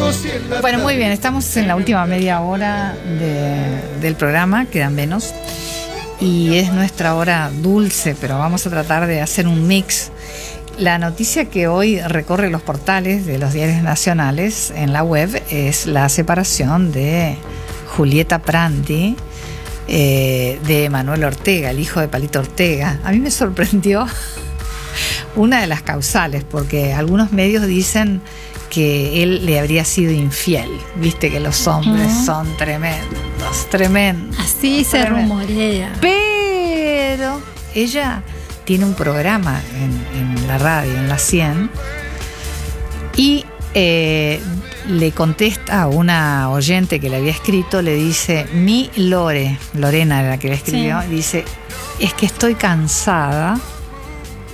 Bueno, muy bien, estamos en la última media hora del programa, quedan menos. Y es nuestra hora dulce, pero vamos a tratar de hacer un mix. La noticia que hoy recorre los portales de los diarios nacionales en la web es la separación de Julieta Prandi de Manuel Ortega, el hijo de Palito Ortega. A mí me sorprendió una de las causales, porque algunos medios dicen que él le habría sido infiel. Viste que los hombres son tremendos. Así se rumorea. Pero ella tiene un programa en la radio, en la 100, y le contesta a una oyente que le había escrito, le dice, Lorena era la que le escribió, sí. Dice, es que estoy cansada